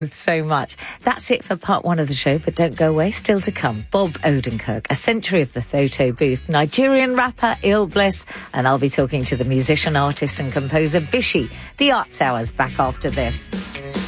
So much. That's it for part one of the show, but don't go away. Still to come, Bob Odenkirk, A Century of the Thoto Booth, Nigerian rapper Ill Bliss, and I'll be talking to the musician, artist and composer Bishi. The Arts Hour's back after this.